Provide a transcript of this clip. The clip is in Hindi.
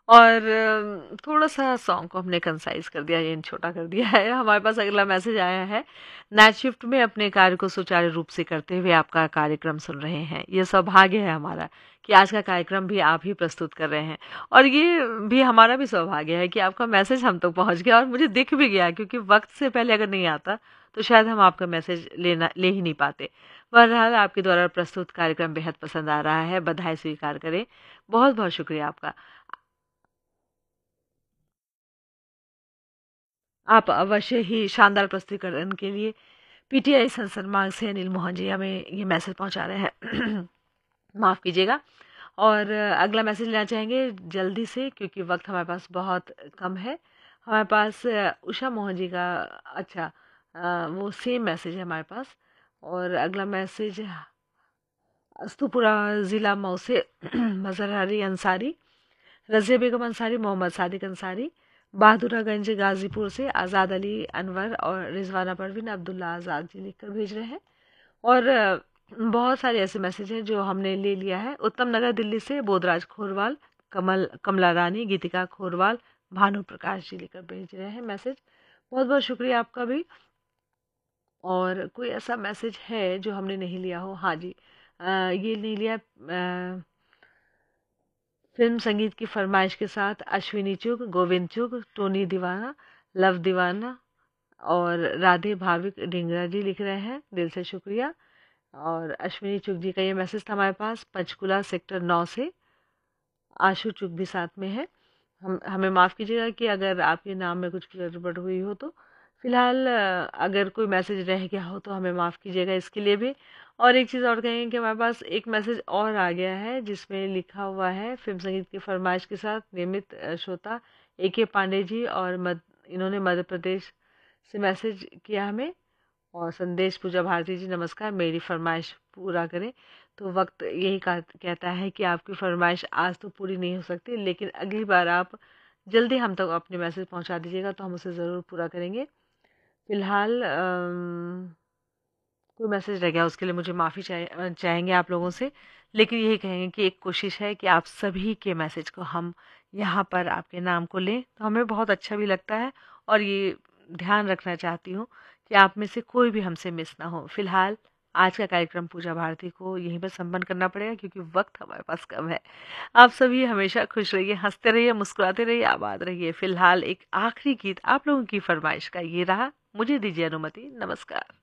और थोड़ा-सा सॉन्ग को हमने कंसाइज़ कर दिया, यानी छोटा कर दिया है। हमारे पास अगला मैसेज आया है, नाइट शिफ्ट में अपने कार्य को सुचारू रूप से करते हुए आपका कार्यक्रम सुन रहे हैं। ये सौभाग्य है हमारा कि आज का कार्यक्रम भी आप ही प्रस्तुत कर रहे हैं, और ये भी हमारा भी सौभाग्य है कि आपका मैसेज हम तक पहुँच गया और मुझे दिख भी गया, क्योंकि वक़्त से पहले अगर नहीं आता, तो शायद हम आपका मैसेज ले ही नहीं पाते। बहरहाल आपके द्वारा प्रस्तुत कार्यक्रम बेहद पसंद आ रहा है, बधाई स्वीकार करें। बहुत-बहुत शुक्रिया आपका। आप अवश्य ही शानदार प्रस्तुतिकरण के लिए पीटीआई संसद मार्ग से अनिल मोहन जी हमें ये मैसेज पहुंचा रहे हैं। माफ़ कीजिएगा। और अगला मैसेज लेना चाहेंगे जल्दी से, क्योंकि वक्त हमारे पास बहुत कम है। हमारे पास उषा मोहन जी का, अच्छा, वो सेम मैसेज है हमारे पास। और अगला मैसेज अस्तुपुरा ज़िला मऊ से मजहर अली अंसारी, रज़िया बेगम अंसारी, मोहम्मद सादिक अंसारी, बहादुरागंज गाज़ीपुर से आज़ाद अली अनवर और रिजवाना परवीन अब्दुल्ला आज़ाद जी लिखकर भेज रहे हैं। और बहुत सारे ऐसे मैसेज हैं जो हमने ले लिया है। उत्तम नगर दिल्ली से बोधराज खोरवाल, कमला रानी, गीतिका खोरवाल, भानु प्रकाश जी लिखकर भेज रहे हैं मैसेज। बहुत बहुत शुक्रिया आपका भी। और कोई ऐसा मैसेज है जो हमने नहीं लिया हो? हाँ जी, ये नहीं लिया। फिल्म संगीत की फरमाइश के साथ अश्विनी चुग, गोविंद चुग, टोनी दीवाना, लव दीवाना और राधे भाविक ढिंगरा जी लिख रहे हैं, दिल से शुक्रिया। और अश्विनी चुग जी का ये मैसेज था हमारे पास पंचकुला सेक्टर 9 से। आशु चुग भी साथ में है। हम हमें माफ़ कीजिएगा कि अगर आपके नाम में कुछ गड़बड़ हुई हो तो। फिलहाल अगर कोई मैसेज रह गया हो तो हमें माफ़ कीजिएगा इसके लिए भी। और एक चीज़ और कहेंगे कि हमारे पास एक मैसेज और आ गया है जिसमें लिखा हुआ है, फिल्म संगीत की फरमाइश के साथ नियमित श्रोता AK पांडे जी, और इन्होंने मध्य प्रदेश से मैसेज किया हमें। और संदेश पूजा भारती जी, नमस्कार, मेरी फरमाइश पूरा करें। तो वक्त यही कहता है कि आपकी फरमाइश आज तो पूरी नहीं हो सकती, लेकिन अगली बार आप जल्दी हम तक अपने मैसेज पहुंचा दीजिएगा तो हम उसे ज़रूर पूरा करेंगे। फिलहाल कोई मैसेज रह गया उसके लिए मुझे माफ़ी चाहेंगे आप लोगों से। लेकिन यही कहेंगे कि एक कोशिश है कि आप सभी के मैसेज को हम यहाँ पर आपके नाम को लें, तो हमें बहुत अच्छा भी लगता है। और ये ध्यान रखना चाहती हूँ कि आप में से कोई भी हमसे मिस ना हो। फिलहाल आज का कार्यक्रम पूजा भारती को यहीं पर संपन्न करना पड़ेगा, क्योंकि वक्त हमारे पास कम है। आप सभी हमेशा खुश रहिए, हंसते रहिए, मुस्कुराते रहिए, आबाद रहिए। फिलहाल एक आखिरी गीत आप लोगों की फरमाइश का ये रहा। मुझे दीजिए अनुमति। नमस्कार।